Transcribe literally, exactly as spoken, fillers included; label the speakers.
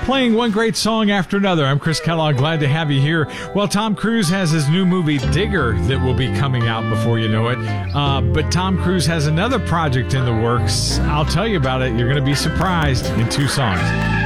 Speaker 1: playing one great song after another. I'm Chris Kellogg, glad to have you here. Well, Tom Cruise has his new movie, Digger, that will be coming out before you know it. Uh, but Tom Cruise has another project in the works. I'll tell you about it. You're going to be surprised in two songs.